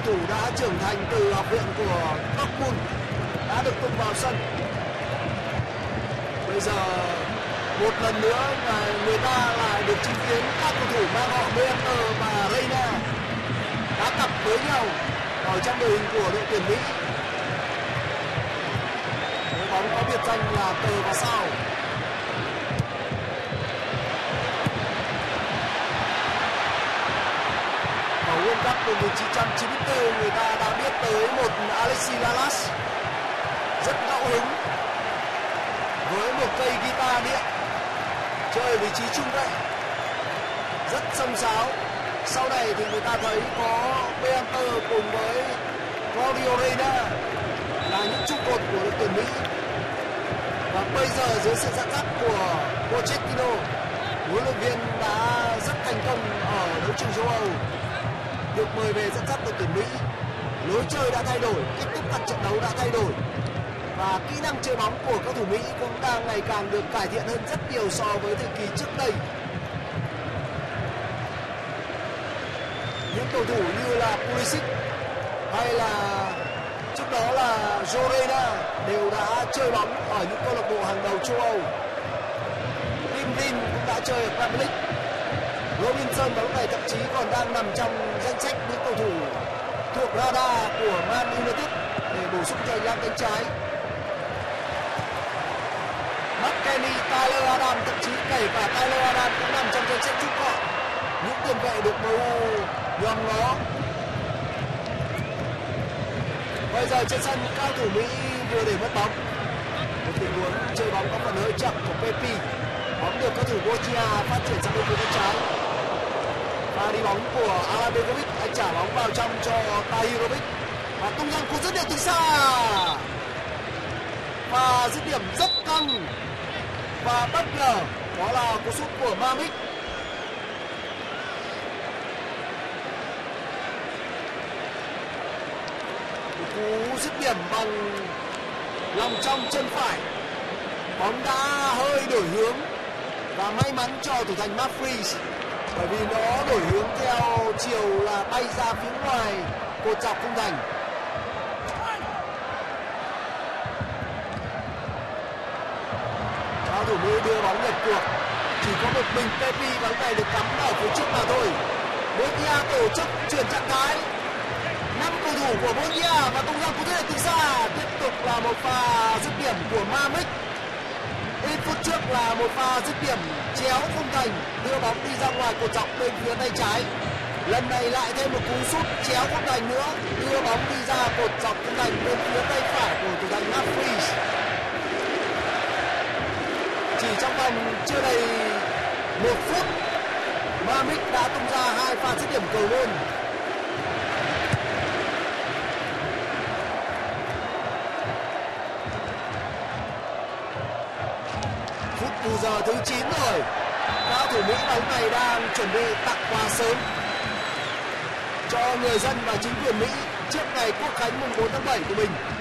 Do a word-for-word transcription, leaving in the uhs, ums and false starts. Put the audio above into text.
cầu thủ đã trưởng thành từ học viện của Dortmund đã được tung vào sân. Bây giờ một lần nữa mà người ta lại được chứng kiến các cầu thủ mang họ Neuer và Reina đá cặp với nhau ở trong đội hình của đội tuyển Mỹ. Đội bóng có biệt danh là cờ và sao. Ở World Cup một nghìn chín trăm chín mươi tư người ta đã biết tới một Alexis Lalas rất ngẫu hứng với một cây guitar điện chơi vị trí trung vệ rất xông xáo. Sau này thì người ta thấy có Benter cùng với Claudio Reyna là những trụ cột của đội tuyển Mỹ. Và bây giờ dưới sự dẫn dắt của Pochettino, huấn luyện viên đã rất thành công ở đấu trường châu Âu, được mời về dẫn dắt đội tuyển Mỹ. Lối chơi đã thay đổi, cách tiếp cận trận đấu đã thay đổi và kỹ năng chơi bóng của các thủ Mỹ cũng đang ngày càng được cải thiện hơn rất nhiều so với thời kỳ trước đây. Những cầu thủ như là Pulisic hay là trước đó là Jorena đều đã chơi bóng ở những câu lạc bộ hàng đầu châu Âu. Tim Rin cũng đã chơi ở Premier League. Robinson vào lúc này thậm chí còn đang nằm trong danh sách những cầu thủ thuộc radar của Man United để bổ sung cho hành lang cánh trái. McKennie, Tyler Adams, thậm chí kể cả Tyler Adams cũng nằm trong danh sách rút gọn những tiền vệ được em u nhòm ngó. Bây giờ trên sân cao thủ Mỹ vừa để mất bóng. Một tình huống chơi bóng có phần hơi chậm của Pepe. Bóng được các thủ Bosnia phát triển sang bên phía bên trái. Và đi bóng của Alan Begovic, anh trả bóng vào trong cho Tahirovic và tung ra cú dứt điểm từ xa. Và dứt điểm rất căng và bất ngờ, đó là cú sút của Mamic. Cú dứt điểm bằng lòng trong chân phải, bóng đã hơi đổi hướng và may mắn cho thủ thành Dumfries bởi vì nó đổi hướng theo chiều là bay ra phía ngoài cột dọc khung thành. Cao thủ Mỹ đưa bóng nhập cuộc, chỉ có một mình Pepe bóng này được cắm ở phía trước mà thôi. Bosnia tổ chức chuyển trạng thái, năm cầu thủ của Bosnia và tung ra cú dứt điểm từ xa. Tiếp tục là một pha dứt điểm của Mamic. Ít phút trước là một pha dứt điểm chéo khung thành, đưa bóng đi ra ngoài cột dọc bên phía tay trái. Lần này lại thêm một cú sút chéo khung thành nữa, đưa bóng đi ra cột dọc khung thành bên phía tay phải của thủ thành Dumfries. Chỉ trong vòng chưa đầy một phút, Mamic đã tung ra hai pha dứt điểm cầu môn. Phút bù giờ thứ chín rồi. Cao thủ Mỹ bóng này đang chuẩn bị tặng quà sớm cho người dân và chính quyền Mỹ trước ngày Quốc khánh mùng bốn tháng bảy của mình.